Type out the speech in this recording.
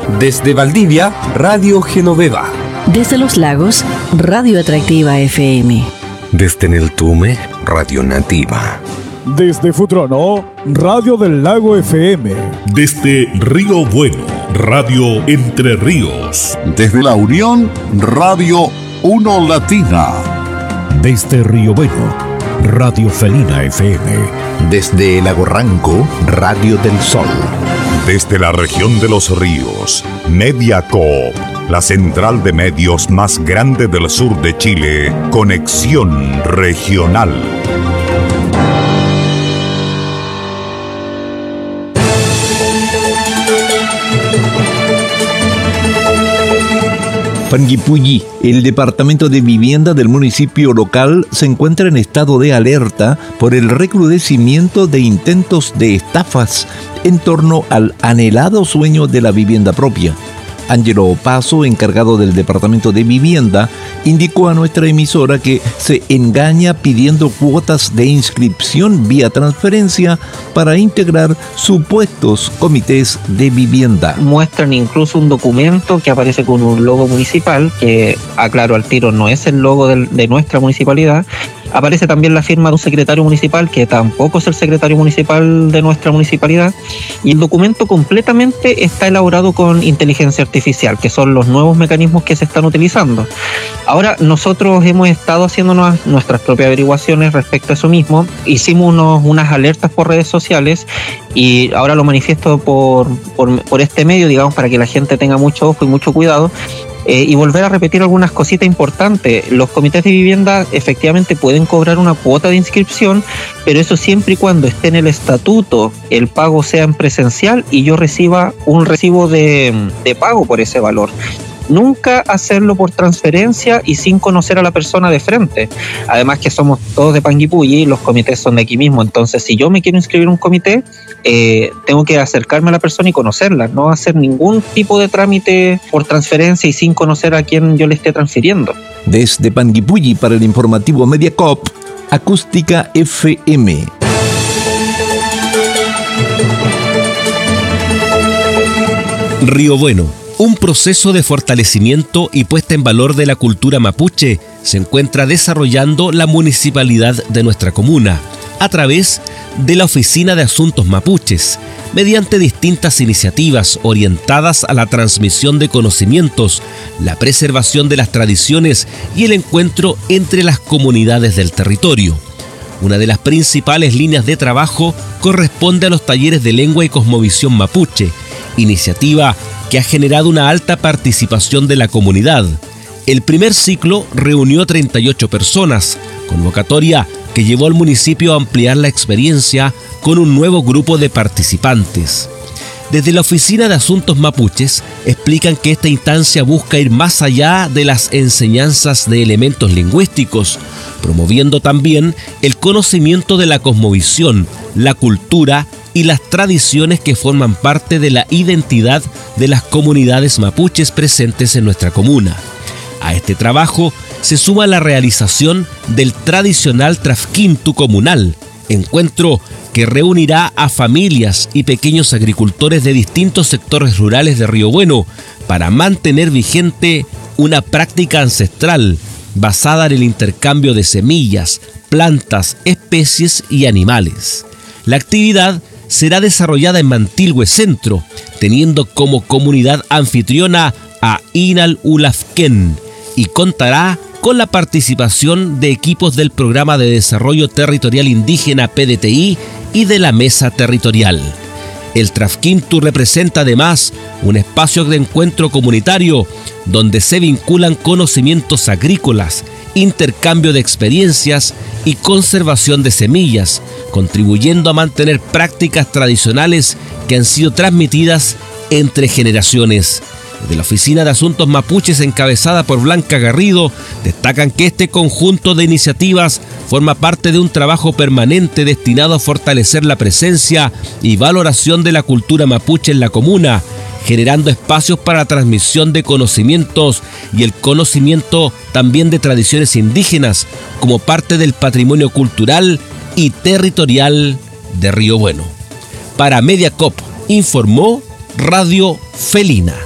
Desde Valdivia, Radio Genoveva. Desde Los Lagos, Radio Atractiva FM. Desde Neltume, Radio Nativa. Desde Futrono, Radio del Lago FM. Desde Río Bueno, Radio Entre Ríos. Desde La Unión, Radio 1 Latina. Desde Río Bueno, Radio Felina FM. Desde Lago Ranco, Radio del Sol. Desde la región de los ríos, Mediacoop, la central de medios más grande del sur de Chile, Conexión Regional. Panguipulli, el departamento de vivienda del municipio local, se encuentra en estado de alerta por el recrudecimiento de intentos de estafas en torno al anhelado sueño de la vivienda propia. Ángelo Paso, encargado del departamento de vivienda, indicó a nuestra emisora que se engaña pidiendo cuotas de inscripción vía transferencia para integrar supuestos comités de vivienda. Muestran incluso un documento que aparece con un logo municipal, que aclaro al tiro no es el logo de nuestra municipalidad. Aparece también la firma de un secretario municipal, que tampoco es el secretario municipal de nuestra municipalidad, y el documento completamente está elaborado con inteligencia artificial, que son los nuevos mecanismos que se están utilizando. Ahora, nosotros hemos estado haciéndonos nuestras propias averiguaciones respecto a eso mismo. Hicimos unas alertas por redes sociales y ahora lo manifiesto por este medio, digamos, para que la gente tenga mucho ojo y mucho cuidado. Y volver a repetir algunas cositas importantes. Los comités de vivienda efectivamente pueden cobrar una cuota de inscripción, pero eso siempre y cuando esté en el estatuto, el pago sea en presencial y yo reciba un recibo de pago por ese valor. Nunca hacerlo por transferencia y sin conocer a la persona de frente. Además que somos todos de Panguipulli y los comités son de aquí mismo. Entonces, si yo me quiero inscribir en un comité, tengo que acercarme a la persona y conocerla. No hacer ningún tipo de trámite por transferencia y sin conocer a quién yo le esté transfiriendo. Desde Panguipulli para el informativo Mediacoop, Acústica FM. Río Bueno. Un proceso de fortalecimiento y puesta en valor de la cultura mapuche se encuentra desarrollando la municipalidad de nuestra comuna a través de la Oficina de Asuntos Mapuches, mediante distintas iniciativas orientadas a la transmisión de conocimientos, la preservación de las tradiciones y el encuentro entre las comunidades del territorio. Una de las principales líneas de trabajo corresponde a los talleres de lengua y cosmovisión mapuche, iniciativa que ha generado una alta participación de la comunidad. El primer ciclo reunió 38 personas, convocatoria que llevó al municipio a ampliar la experiencia con un nuevo grupo de participantes. Desde la Oficina de Asuntos Mapuches explican que esta instancia busca ir más allá de las enseñanzas de elementos lingüísticos, promoviendo también el conocimiento de la cosmovisión, la cultura y las tradiciones que forman parte de la identidad de las comunidades mapuches presentes en nuestra comuna. A este trabajo se suma la realización del tradicional Trafquintu comunal, encuentro que reunirá a familias y pequeños agricultores de distintos sectores rurales de Río Bueno para mantener vigente una práctica ancestral basada en el intercambio de semillas, plantas, especies y animales. La actividad será desarrollada en Mantilhue Centro, teniendo como comunidad anfitriona a Inal Ulafken, y contará con la participación de equipos del Programa de Desarrollo Territorial Indígena PDTI y de la Mesa Territorial. El Trafquintu representa además un espacio de encuentro comunitario donde se vinculan conocimientos agrícolas, intercambio de experiencias y conservación de semillas, contribuyendo a mantener prácticas tradicionales que han sido transmitidas entre generaciones. De la Oficina de Asuntos Mapuches, encabezada por Blanca Garrido, destacan que este conjunto de iniciativas forma parte de un trabajo permanente destinado a fortalecer la presencia y valoración de la cultura mapuche en la comuna, generando espacios para la transmisión de conocimientos y el conocimiento también de tradiciones indígenas como parte del patrimonio cultural y territorial de Río Bueno. Para Mediacoop, informó Radio Felina.